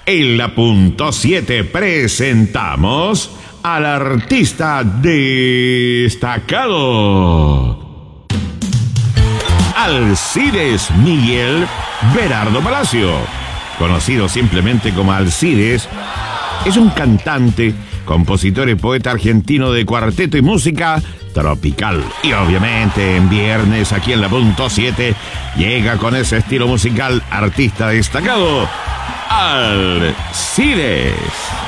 En la punto 7 presentamos al artista destacado, Alcides Miguel Berardo Palacio, conocido simplemente como Alcides. Es un cantante, compositor y poeta argentino de cuarteto y música tropical. Y obviamente en viernes aquí en la punto 7 llega con ese estilo musical artista destacado, Alcides.